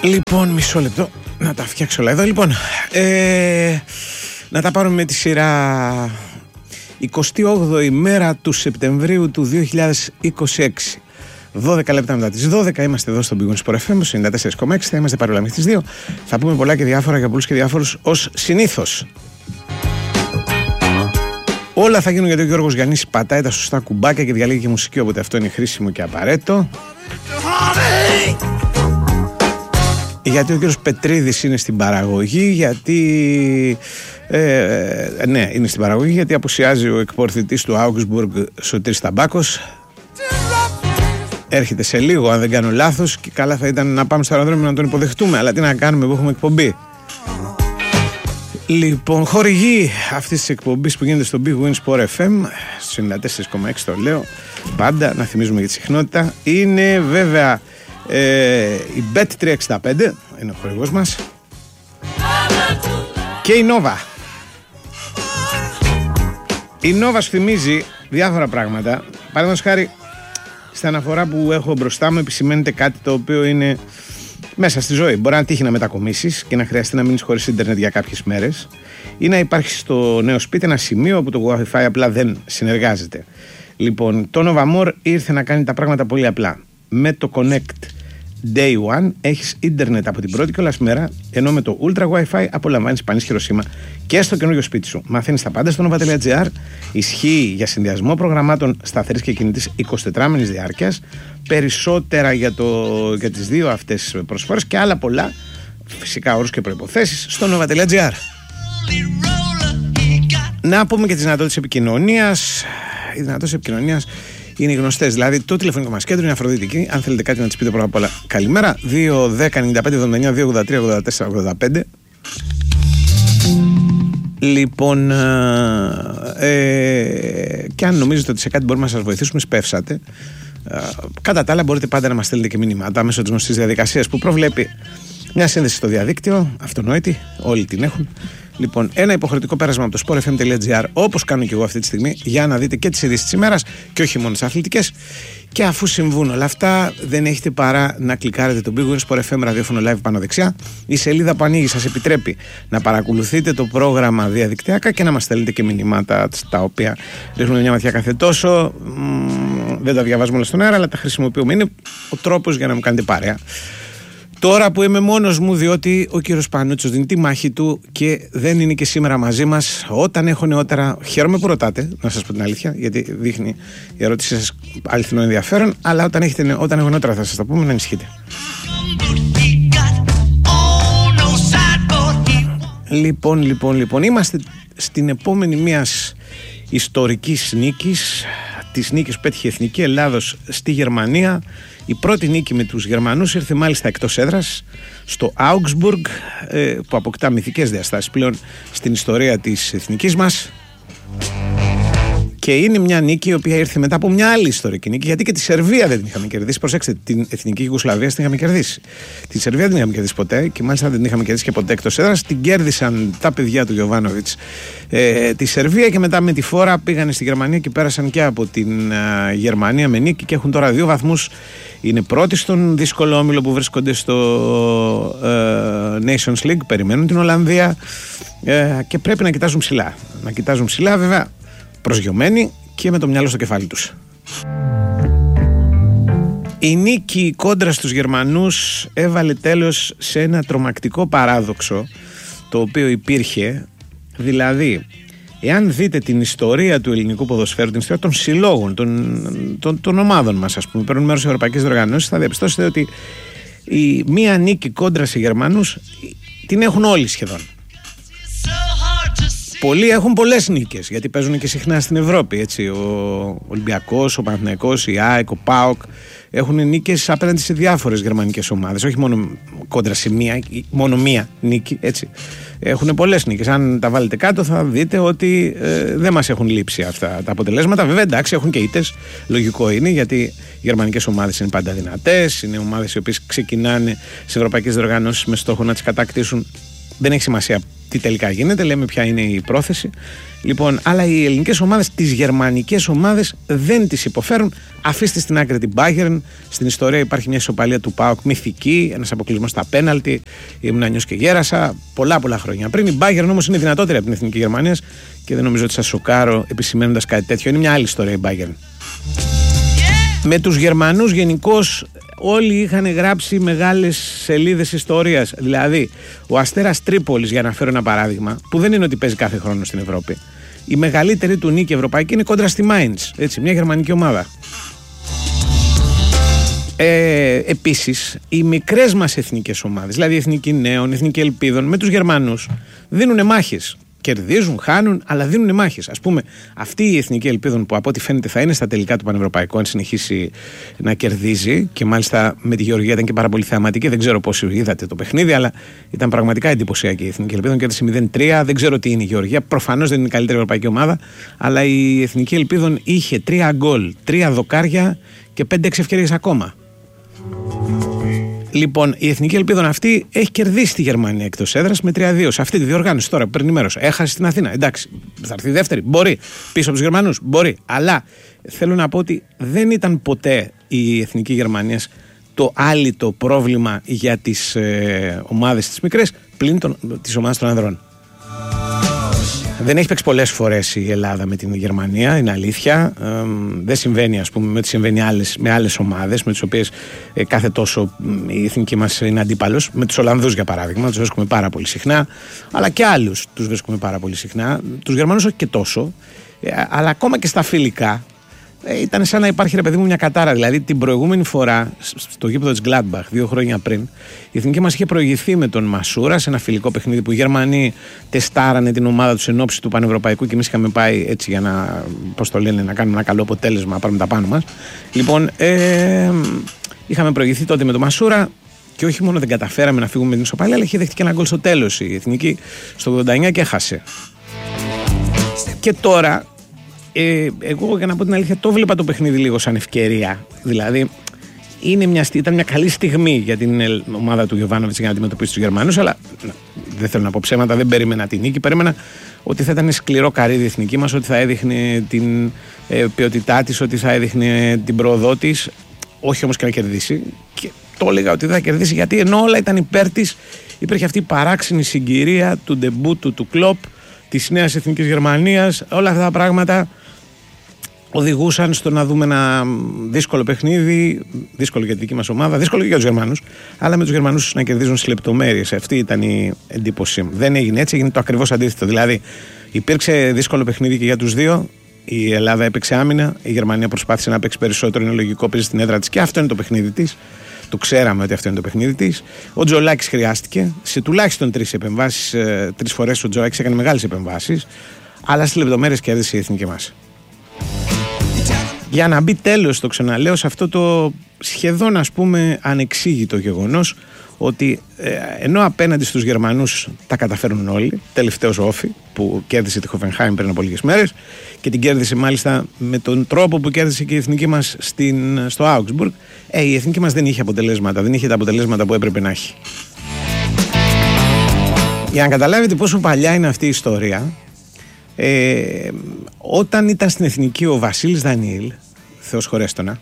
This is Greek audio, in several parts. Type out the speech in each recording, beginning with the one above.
Λοιπόν, μισό λεπτό να τα φτιάξω όλα εδώ. Λοιπόν, να τα πάρουμε με τη σειρά. 28η μέρα του Σεπτεμβρίου του 2026. 12 λεπτά μετά τις 12 είμαστε εδώ στον Big Win Sport FM 94,6. Θα είμαστε παρόλα μέχρι τις 2. Θα πούμε πολλά και διάφορα για πολλούς και διάφορους ως συνήθως. Όλα θα γίνουν γιατί ο Γιώργος Γιαννής πατάει τα σωστά κουμπάκια και διαλέγει και μουσική, οπότε αυτό είναι χρήσιμο και απαραίτητο. Γιατί ο κύριος Πετρίδης είναι στην παραγωγή, γιατί ναι, είναι στην παραγωγή, γιατί απουσιάζει ο εκπορθητής του Augsburg Σωτήρης Ταμπάκος. Έρχεται σε λίγο, αν δεν κάνω λάθος, και καλά θα ήταν να πάμε στο αεροδρόμιο να τον υποδεχτούμε, αλλά τι να κάνουμε που έχουμε εκπομπή. Λοιπόν, χορηγή αυτής της εκπομπής που γίνεται στο Big Win Sport FM στο 94,6, το λέω πάντα, να θυμίζουμε για τη συχνότητα, είναι βέβαια η Bet365, είναι ο χορηγός μας, και η Nova. Η Nova σου θυμίζει διάφορα πράγματα. Παραδείγματος χάρη, στην αναφορά που έχω μπροστά μου επισημαίνεται κάτι το οποίο είναι μέσα στη ζωή. Μπορεί να τύχει να μετακομίσεις και να χρειαστεί να μείνεις χωρίς ίντερνετ για κάποιες μέρες, ή να υπάρχει στο νέο σπίτι ένα σημείο όπου το Wi-Fi απλά δεν συνεργάζεται. Λοιπόν, το Nova More ήρθε να κάνει τα πράγματα πολύ απλά. Με το Connect Day One έχεις ίντερνετ από την πρώτη κιόλας μέρα, ενώ με το Ultra Wi-Fi απολαμβάνεις πανίσχυρο σήμα και στο καινούριο σπίτι σου. Μαθαίνεις τα πάντα στο nova.gr. Ισχύει για συνδυασμό προγραμμάτων σταθερής και κινητής 24μηνης διάρκειας. Περισσότερα για τις δύο αυτές προσφορές και άλλα πολλά, φυσικά όρους και προϋποθέσεις, στο nova.gr. Να πούμε και τις δυνατότητες επικοινωνίας. Οι δυνατότητες επικοινωνίας είναι γνωστές. Δηλαδή, το τηλεφωνικό μας κέντρο είναι Αφροδίτικη. Αν θέλετε κάτι να της πείτε, πρώτα απ' όλα καλημέρα. 2-10-95-79-283-84-85. Λοιπόν, και αν νομίζετε ότι σε κάτι μπορούμε να σας βοηθήσουμε, σπεύσατε. Κατά τα άλλα, μπορείτε πάντα να μας στέλνετε και μηνύματα μέσω της γνωστής διαδικασίας που προβλέπει μια σύνδεση στο διαδίκτυο, αυτονόητη, όλοι την έχουν. Λοιπόν, ένα υποχρεωτικό πέρασμα από το sportfm.gr, όπως κάνω και εγώ αυτή τη στιγμή, για να δείτε και τις ειδήσεις της ημέρας και όχι μόνο τις αθλητικές. Και αφού συμβούν όλα αυτά, δεν έχετε παρά να κλικάρετε το Big Win Sport FM ραδιόφωνο live πάνω δεξιά. Η σελίδα που ανοίγει σας επιτρέπει να παρακολουθείτε το πρόγραμμα διαδικτυακά και να μας στέλνετε και μηνύματα, τα οποία ρίχνουμε μια ματιά κάθε τόσο. Δεν τα διαβάζουμε όλα στον αέρα, αλλά τα χρησιμοποιούμε. Είναι ο τρόπος για να μου κάνετε παρέα. Τώρα που είμαι μόνος μου, διότι ο κύριος Πανούτσος δίνει τη μάχη του και δεν είναι και σήμερα μαζί μας, όταν έχω νεότερα, χαίρομαι που ρωτάτε, να σας πω την αλήθεια, γιατί δείχνει η ερώτησή σας αληθινό ενδιαφέρον, αλλά όταν έχω νεότερα θα σας τα πούμε, να ανησυχείτε. Λοιπόν, είμαστε στην επόμενη μιας ιστορικής νίκης, της νίκης που πέτυχε η Εθνική Ελλάδος στη Γερμανία. Η πρώτη νίκη με τους Γερμανούς ήρθε μάλιστα εκτός έδρας, στο Augsburg, που αποκτά μυθικές διαστάσεις πλέον στην ιστορία της εθνικής μας. Και είναι μια νίκη η οποία ήρθε μετά από μια άλλη ιστορική νίκη, γιατί και τη Σερβία δεν την είχαμε κερδίσει. Προσέξτε, την εθνική Ιουγκοσλαβία την είχαμε κερδίσει. Τη Σερβία δεν την είχαμε κερδίσει ποτέ, και μάλιστα δεν την είχαμε κερδίσει και ποτέ εκτός έδρας. Την κέρδισαν τα παιδιά του Γιοβάνοβιτς τη Σερβία, και μετά με τη φόρα πήγανε στη Γερμανία και πέρασαν και από την Γερμανία με νίκη και έχουν τώρα 2 βαθμούς. Είναι πρώτοι στον δύσκολο όμιλο που βρίσκονται στο Nations League. Περιμένουν την Ολλανδία και πρέπει να κοιτάζουν ψηλά. Να κοιτάζουν ψηλά, βέβαια, προσγειωμένοι και με το μυαλό στο κεφάλι τους. Η νίκη, η κόντρα στους Γερμανούς έβαλε τέλος σε ένα τρομακτικό παράδοξο το οποίο υπήρχε. Δηλαδή, εάν δείτε την ιστορία του ελληνικού ποδοσφαίρου, την ιστορία των συλλόγων, των ομάδων μας, ας πούμε, παίρνουν μέρος σε ευρωπαϊκές διοργανώσεις, θα διαπιστώσετε ότι η μία νίκη κόντρα σε Γερμανούς την έχουν όλοι σχεδόν. Πολλοί έχουν πολλές νίκες, γιατί παίζουν και συχνά στην Ευρώπη, έτσι. Ο Ολυμπιακός, ο Παναθηναϊκός, η ΑΕΚ, ο ΠΑΟΚ έχουν νίκες απέναντι σε διάφορες γερμανικές ομάδες, όχι μόνο κόντρα σε μόνο μία νίκη, έτσι. Έχουν πολλές νίκες. Αν τα βάλετε κάτω θα δείτε ότι δεν μας έχουν λείψει αυτά τα αποτελέσματα. Βέβαια, εντάξει, έχουν και ήττες, λογικό είναι, γιατί οι γερμανικές ομάδες είναι πάντα δυνατές, είναι ομάδες οι οποίες ξεκινάνε σε ευρωπαϊκές διοργανώσεις με στόχο να τις κατακτήσουν. Δεν έχει σημασία τι τελικά γίνεται, λέμε ποια είναι η πρόθεση. Λοιπόν, αλλά οι ελληνικές ομάδες, τις γερμανικές ομάδες δεν τις υποφέρουν. Αφήστε στην άκρη την Bayern. Στην ιστορία υπάρχει μια ισοπαλία του ΠΑΟΚ μυθική, ένας αποκλεισμός στα πέναλτι. Ήμουν νιός και γέρασα πολλά χρόνια πριν. Η Bayern όμως είναι δυνατότερη από την Εθνική Γερμανία και δεν νομίζω ότι σας σοκάρω επισημαίνοντας κάτι τέτοιο. Είναι μια άλλη ιστορία η Bayern. Με τους Γερμανούς γενικώς όλοι είχαν γράψει μεγάλες σελίδες ιστορίας. Δηλαδή, ο Αστέρας Τρίπολης, για να φέρω ένα παράδειγμα, που δεν είναι ότι παίζει κάθε χρόνο στην Ευρώπη, η μεγαλύτερη του νίκη ευρωπαϊκή είναι κόντρα στη Mainz, έτσι, μια γερμανική ομάδα. Επίσης, οι μικρές μας εθνικές ομάδες, δηλαδή η Εθνική Νέων, η Εθνική Ελπίδων, με τους Γερμανούς δίνουν μάχες. Κερδίζουν, χάνουν, αλλά δίνουν μάχες. Ας πούμε, αυτή η Εθνική Ελπίδων που από ό,τι φαίνεται θα είναι στα τελικά του Πανευρωπαϊκού, αν συνεχίσει να κερδίζει, και μάλιστα με τη Γεωργία ήταν και πάρα πολύ θεαματική. Δεν ξέρω πώς είδατε το παιχνίδι, αλλά ήταν πραγματικά εντυπωσιακή η Εθνική Ελπίδων. Κέρδισε 0-3. Δεν ξέρω τι είναι η Γεωργία. Προφανώς δεν είναι η καλύτερη ευρωπαϊκή ομάδα, αλλά η Εθνική Ελπίδων είχε 3 γκολ, 3 δοκάρια και 5-6 ευκαιρίες ακόμα. Λοιπόν, η Εθνική Ελπίδων αυτή έχει κερδίσει τη Γερμανία εκτός έδρας με 3-2. Σε αυτή τη διοργάνωση τώρα που παίρνει μέρος. Έχασε στην Αθήνα. Εντάξει, θα έρθει δεύτερη. Μπορεί. Πίσω από τους Γερμανούς. Μπορεί. Αλλά θέλω να πω ότι δεν ήταν ποτέ η Εθνική Γερμανία το άλυτο πρόβλημα για τις ομάδες τις μικρές πλην της ομάδας των ανδρών. Δεν έχει παίξει πολλές φορές η Ελλάδα με την Γερμανία, είναι αλήθεια. Δεν συμβαίνει, ας πούμε, με ό,τι συμβαίνει με άλλες ομάδες, με τις οποίες κάθε τόσο η εθνική μας είναι αντίπαλος. Με τους Ολλανδούς, για παράδειγμα, τους βρίσκουμε πάρα πολύ συχνά, αλλά και άλλους τους βρίσκουμε πάρα πολύ συχνά. Τους Γερμανούς όχι και τόσο, αλλά ακόμα και στα φιλικά. Ήταν σαν να υπάρχει, ρε παιδί μου, μια κατάρα. Δηλαδή, την προηγούμενη φορά στο γήπεδο της Gladbach, 2 χρόνια πριν, η εθνική μας είχε προηγηθεί με τον Μασούρα σε ένα φιλικό παιχνίδι που οι Γερμανοί τεστάρανε την ομάδα τους εν ώψη του Πανευρωπαϊκού και εμείς είχαμε πάει έτσι για να, πώς το λένε, να κάνουμε ένα καλό αποτέλεσμα, να πάρουμε τα πάνω μας. Λοιπόν, είχαμε προηγηθεί τότε με τον Μασούρα και όχι μόνο δεν καταφέραμε να φύγουμε με την ισοπαλία, αλλά είχε δεχτεί και ένα γκολ στο τέλος η εθνική στο 89 και έχασε. Και τώρα. Εγώ, για να πω την αλήθεια, το βλέπα το παιχνίδι λίγο σαν ευκαιρία. Δηλαδή, ήταν μια καλή στιγμή για την ομάδα του Γιοβάνοβιτς για να αντιμετωπίσει τους Γερμανούς, αλλά δεν θέλω να πω ψέματα, δεν περίμενα την νίκη. Περίμενα ότι θα ήταν σκληρό καρύδι η εθνική μας, ότι θα έδειχνε την ποιότητά της, ότι θα έδειχνε την πρόοδό της, όχι όμως και να κερδίσει. Και το έλεγα ότι δεν θα κερδίσει, γιατί ενώ όλα ήταν υπέρ της, υπήρχε αυτή η παράξενη συγκυρία του ντεμπούτου του Κλοπ, της νέας εθνικής Γερμανίας, όλα αυτά τα πράγματα οδηγούσαν στο να δούμε ένα δύσκολο παιχνίδι, δύσκολο για τη δική μας ομάδα, δύσκολο και για τους Γερμανούς, αλλά με τους Γερμανούς να κερδίζουν στις λεπτομέρειες. Αυτή ήταν η εντύπωσή μου. Δεν έγινε έτσι, έγινε το ακριβώς αντίθετο. Δηλαδή, υπήρξε δύσκολο παιχνίδι και για τους δύο. Η Ελλάδα έπαιξε άμυνα, η Γερμανία προσπάθησε να παίξει περισσότερο, είναι λογικό, παίζει στην έδρα της και αυτό είναι το παιχνίδι της. Το ξέραμε ότι αυτό είναι το παιχνίδι της. Ο Τζολάκης χρειάστηκε σε τουλάχιστον 3 επεμβάσεις. 3 φορές ο Τζολάκης έκανε μεγάλες επεμβάσεις, αλλά στις λεπτομέρειες κέρδισε η εθνική μας. Για να μπει τέλος, το ξαναλέω, σε αυτό το σχεδόν, ας πούμε, ανεξήγητο γεγονός ότι ενώ απέναντι στους Γερμανούς τα καταφέρουν όλοι, τελευταίος ο Όφη που κέρδισε τη Χοφενχάιμ πριν από λίγες μέρες και την κέρδισε μάλιστα με τον τρόπο που κέρδισε και η εθνική μας στο Augsburg, η εθνική μας δεν είχε αποτελέσματα, δεν είχε τα αποτελέσματα που έπρεπε να έχει. Για να καταλάβετε πόσο παλιά είναι αυτή η ιστορία, όταν ήταν στην εθνική ο Βασίλης Δανιήλ, Θεός χωρέστονα,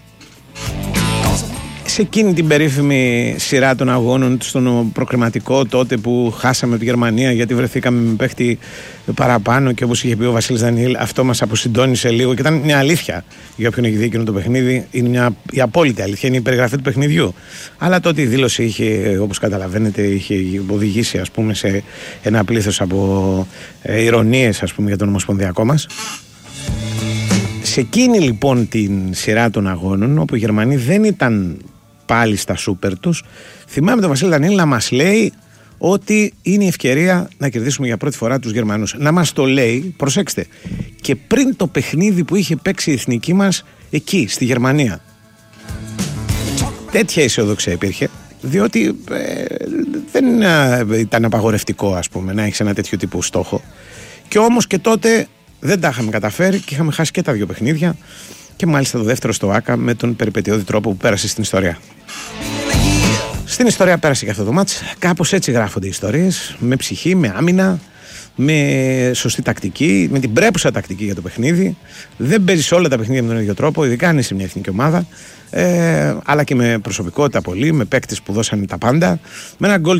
σε εκείνη την περίφημη σειρά των αγώνων στον προκριματικό τότε που χάσαμε τη Γερμανία γιατί βρεθήκαμε με παίχτη παραπάνω και όπως είχε πει ο Βασίλης Δανιήλ, αυτό μας αποσυντώνησε λίγο και ήταν μια αλήθεια για όποιον έχει δει εκείνο το παιχνίδι, είναι η απόλυτη αλήθεια, είναι η περιγραφή του παιχνιδιού, αλλά τότε η δήλωση είχε, όπως καταλαβαίνετε, είχε οδηγήσει, ας πούμε, σε ένα πλήθος από ειρωνίες, ας πούμε, για τον ομοσπονδιακό μας. Σε εκείνη λοιπόν την σειρά των αγώνων, όπου οι Γερμανοί δεν ήταν πάλι στα σούπερ τους, θυμάμαι τον Βασίλη Δανιήλ να μας λέει ότι είναι η ευκαιρία να κερδίσουμε για πρώτη φορά τους Γερμανούς. Να μας το λέει, προσέξτε, και πριν το παιχνίδι που είχε παίξει η εθνική μας εκεί, στη Γερμανία. Τέτοια αισιοδοξία υπήρχε, διότι δεν ήταν απαγορευτικό, ας πούμε, να έχεις ένα τέτοιο τύπου στόχο. Και όμως και τότε δεν τα είχαμε καταφέρει και είχαμε χάσει και τα 2 παιχνίδια και μάλιστα το δεύτερο στο ΆΚΑ με τον περιπετειώδη τρόπο που πέρασε στην ιστορία. Στην ιστορία πέρασε και αυτό το μάτς. Κάπως έτσι γράφονται οι ιστορίες. Με ψυχή, με άμυνα, με σωστή τακτική, με την πρέπουσα τακτική για το παιχνίδι. Δεν παίζει όλα τα παιχνίδια με τον ίδιο τρόπο, ειδικά αν είσαι μια εθνική ομάδα. Αλλά και με προσωπικότητα πολύ, με παίκτες που δώσανε τα πάντα. Με ένα γκολ